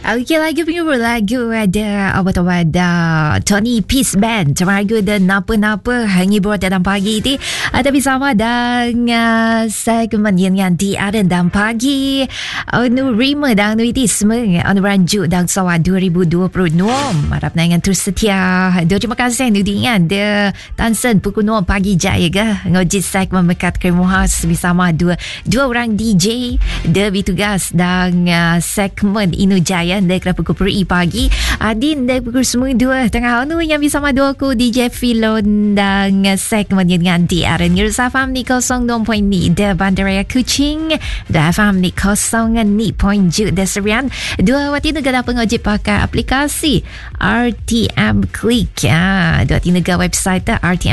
Okey, lagu ada obat-obat Tony Peace Band. Lagu ada napa-napa hingga dalam pagi ni. Ada bersama dengan segmen yang diadakan dalam pagi. Anu Rima dan Nuitisme anu ranjuk dan sawah 2026. Harap dengan terus setia. Terima kasih dengan de Tansen pukul 9 pagi jaya ke. Ngojit segmen mekat kemuhas bersama dua orang DJ. Dia bertugas dan segmen Inu Jaya dari pukul 10 pagi. Adin dari pukul 9 tengah anu yang bersama dua aku DJ Filon dan segmen dengan DRN Yurusa Faham ni 02.2 de Bandaraya Kuching dan Faham ni 02.7 de Serian. Dua waktu negara pengojek pakai aplikasi RTM Click. Dua negara website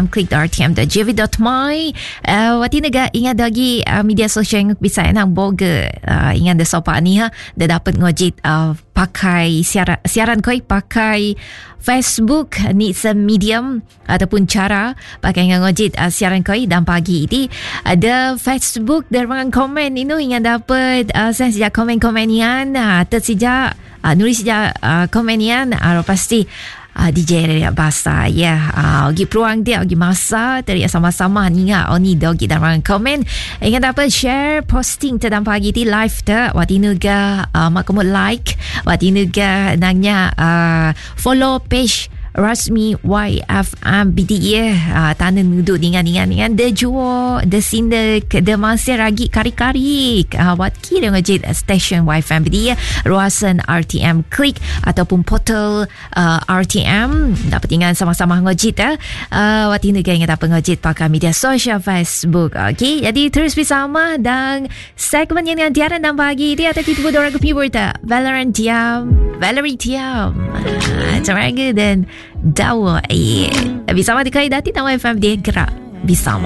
rtmclick.rtm.gv.my. Waktu negara ingat lagi media sosial yang bisa nak boga. Ingat dah sopan ni dah dapat ngojek pakai siaran koi pakai Facebook ni medium ataupun cara pakai ngojit siaran koi dan pagi ini ada Facebook dengan komen ini yang dapat saya sejak komen-komen yang tersejak nulis sejak komen yang pasti DJ Ria Basa gi peluang dia gi masa tadi sama-sama ninga oni dogi dalam komen ingin dapat share posting tentang pagi di live ta wati nuga makamu like wati nuga nanya follow page rasmi YFM BDE tanah nudu dengan de juo de sinde de masih ragi kari-kari wat kira ngejit station YFM BDE ruasan RTM Click ataupun portal RTM dapat tinggal sama-sama ngejit wat ini gaya dapat ngejit pakai media sosial Facebook. Okay, jadi terus bersama dan segmen yang diaran dan pagi dia atau kita berdua orang kepiwur Valerie Tiam Ceraga dan Dawa bersama di Kaidati Tawa FM dia gerak bersama.